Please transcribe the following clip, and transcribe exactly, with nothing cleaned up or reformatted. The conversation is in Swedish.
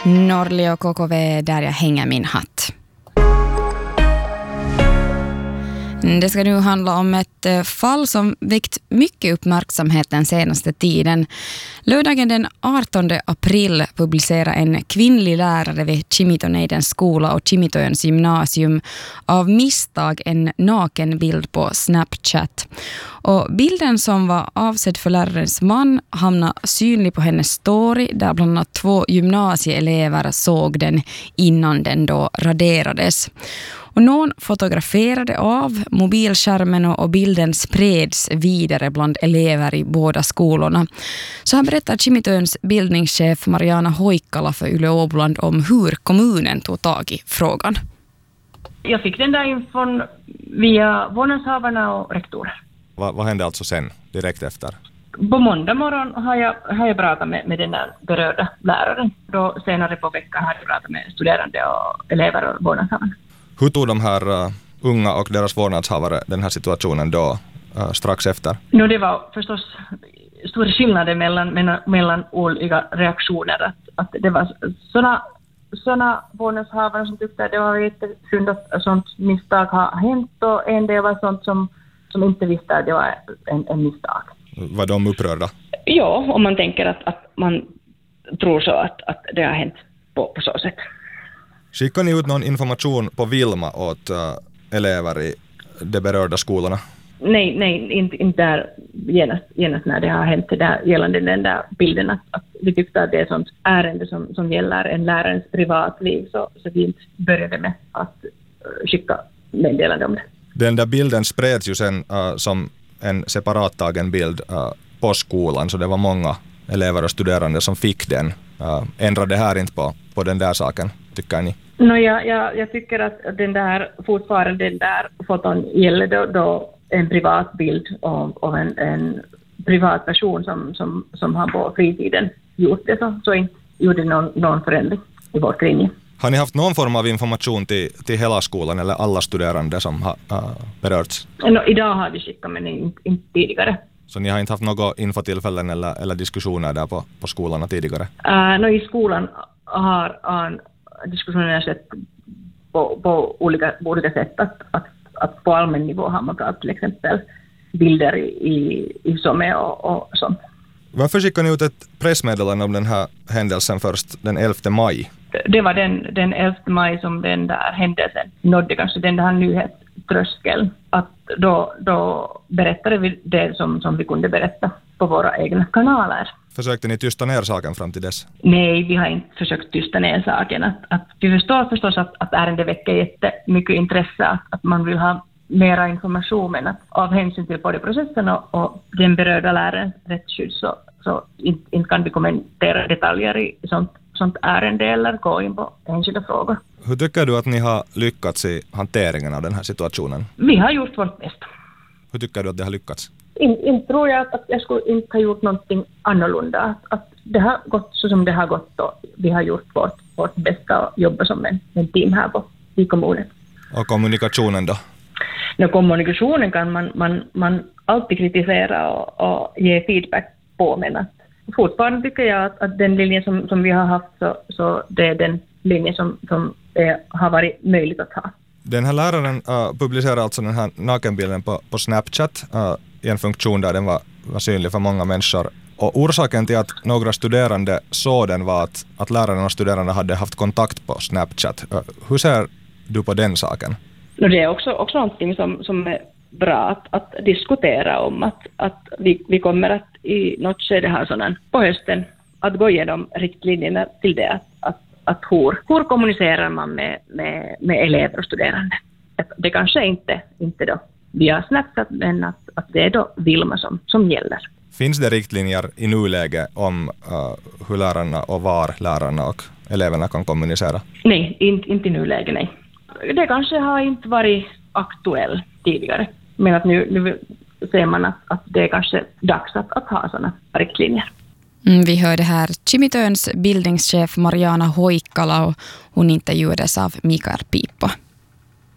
Norli och K K V där jag hänger min hatt. Det ska nu handla om ett fall som väckt mycket uppmärksamhet den senaste tiden. Lördagen den artonde april publicerade en kvinnlig lärare vid Kimitoneidens skola och Kimitojöns gymnasium av misstag en naken bild på Snapchat. Och bilden som var avsedd för lärarens man hamnade synlig på hennes story där bland annat två gymnasieelever såg den innan den då raderades. Och någon fotograferade av mobilskärmen och bilden spreds vidare bland elever i båda skolorna. Så här berättar Kimitojöns bildningschef Mariana Hoikkala för Yle Åboland om hur kommunen tog tag i frågan. Jag fick den där infon via vårdnadshavarna och rektorer. Va, vad hände alltså sen, direkt efter? På måndag morgon har jag, har jag pratat med, med den där berörda läraren. Då senare på veckan har jag pratat med studerande och elever och vårdnadshavarna. Hur tog de här uh, unga och deras vårdnadshavare den här situationen då uh, strax efter? No, det var förstås stora skillnader mellan, mellan, mellan olika reaktioner. Att, att det var såna, såna vårdnadshavare som tyckte att det var jättesynd att sånt misstag har hänt och en del var sånt som, som inte visste att det var en, en misstag. Var de upprörda? Ja, om man tänker att, att man tror så att, att det har hänt på, på så sätt. Skickar ni ut någon information på Vilma åt uh, elever i de berörda skolorna? Nej, nej, inte, inte där genast, genast när det har hänt det där, gällande den där bilden att, att vi tyckte att det är ett sånt ärende som, som gäller en lärarens privatliv så, så vi inte började med att uh, skicka meddelande om det. Den där bilden spreds ju sen uh, som en separattagen bild uh, på skolan så det var många elever och studerande som fick den. Uh, ändrade det här inte på, på den där saken, tycker ni? No, jag, jag, jag tycker att den där, fortfarande den där foton gäller då, då en privat bild av, av en, en privat person som, som, som har på fritiden gjort det så, så inte gjorde någon, någon förändring i vårt linje. Har ni haft någon form av information till, till hela skolan eller alla studerande som har uh, berörts? No, idag har vi skickat men inte, inte tidigare. Så ni har inte haft några infotillfällen eller, eller diskussioner där på, på skolorna tidigare? Uh, no, i skolan har uh, diskussionerna skett på, på, olika, på olika sätt. Att, att, att på allmän nivå har man pratat till exempel bilder i, i SOME och, och sånt. Varför skickar ni ut ett pressmeddelande om den här händelsen först den elfte maj? Det var den, den elfte maj som den där händelsen nådde kanske den där nyhetströskeln. Att då, då berättade vi det som, som vi kunde berätta på våra egna kanaler. Försökte ni tysta ner saken fram till dess? Nej, vi har inte försökt tysta ner saken. Att, att vi förstår förstås att, att ärendet väcker jättemycket intresse. Att, att man vill ha mera information. Men att av hänsyn till både processen och, och den berörda lärarens rättsskydd så, så inte, inte kan vi kommentera detaljer i sånt, sånt ärende eller gå in på enskilda frågor. Hur tycker du att ni har lyckats i hanteringen av den här situationen? Vi har gjort vårt bästa. Hur tycker du att det har lyckats? Inte in, tror jag att jag skulle inte ha gjort någonting annorlunda. Att, att det har gått så som det har gått och vi har gjort vårt, vårt bästa och jobbat som en, en team här på, i kommunen. Och kommunikationen då? No, kommunikationen kan man, man, man alltid kritisera och, och ge feedback på, men att fortfarande tycker jag att, att den linjen som, som vi har haft så, så det är den linjen som, som är, har varit möjligt att ha. Den här läraren uh, publicerade alltså den här nakenbilden på, på Snapchat uh, i en funktion där den var, var synlig för många människor. Och orsaken till att några studerande såg den var att, att läraren och studerande hade haft kontakt på Snapchat. Uh, hur ser du på den saken? No, det är också, också någonting som, som är bra att, att diskutera om. Att, att vi, vi kommer att i något skede ha sådana på hösten att gå igenom riktlinjerna till det. Att, att, att hur, hur kommunicerar man med, med, med elever och studerande? Att det kanske inte, inte då via Snapchat, men att, att det är då Vilma som, som gäller. Finns det riktlinjer i nuläge om uh, hur lärarna och var lärarna och eleverna kan kommunicera? Nej, inte, inte i nuläge, nej. Det kanske har inte varit aktuell tidigare, men att nu, nu ser man att, att det är kanske dags att, att ha sådana riktlinjer. Mm, vi hörde här Kimitojöns bildningschef Mariana Hoikkala och hon intervjuades av Mikael Piippo.